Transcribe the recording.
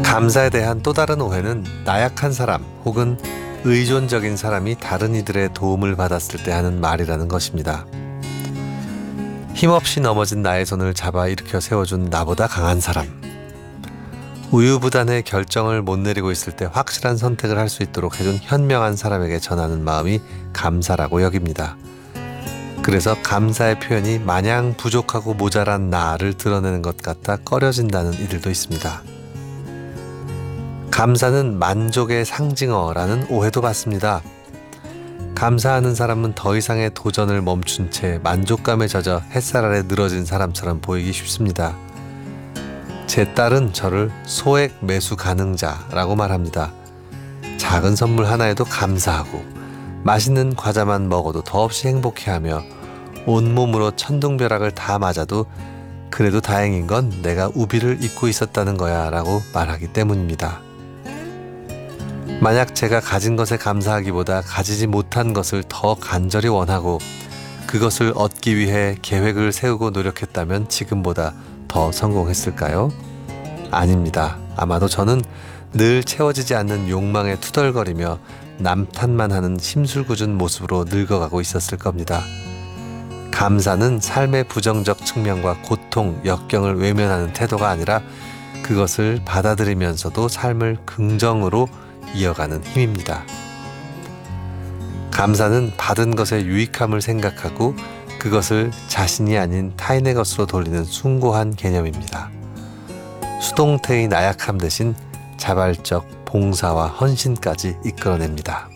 감사에 대한 또 다른 오해는 나약한 사람 혹은 의존적인 사람이 다른 이들의 도움을 받았을 때 하는 말이라는 것입니다. 힘없이 넘어진 나의 손을 잡아 일으켜 세워준 나보다 강한 사람, 우유부단의 결정을 못 내리고 있을 때 확실한 선택을 할 수 있도록 해준 현명한 사람에게 전하는 마음이 감사라고 여깁니다. 그래서 감사의 표현이 마냥 부족하고 모자란 나를 드러내는 것 같아 꺼려진다는 이들도 있습니다. 감사는 만족의 상징어라는 오해도 받습니다. 감사하는 사람은 더 이상의 도전을 멈춘 채 만족감에 젖어 햇살 아래 늘어진 사람처럼 보이기 쉽습니다. 제 딸은 저를 소액 매수 가능자라고 말합니다. 작은 선물 하나에도 감사하고 맛있는 과자만 먹어도 더없이 행복해하며 온몸으로 천둥벼락을 다 맞아도 그래도 다행인 건 내가 우비를 입고 있었다는 거야 라고 말하기 때문입니다. 만약 제가 가진 것에 감사하기보다 가지지 못한 것을 더 간절히 원하고 그것을 얻기 위해 계획을 세우고 노력했다면 지금보다 더 성공했을까요? 아닙니다. 아마도 저는 늘 채워지지 않는 욕망에 투덜거리며 남탓만 하는 심술궂은 모습으로 늙어가고 있었을 겁니다. 감사는 삶의 부정적 측면과 고통, 역경을 외면하는 태도가 아니라 그것을 받아들이면서도 삶을 긍정으로 이어가는 힘입니다. 감사는 받은 것의 유익함을 생각하고 그것을 자신이 아닌 타인의 것으로 돌리는 숭고한 개념입니다. 수동태의 나약함 대신 자발적 봉사와 헌신까지 이끌어냅니다.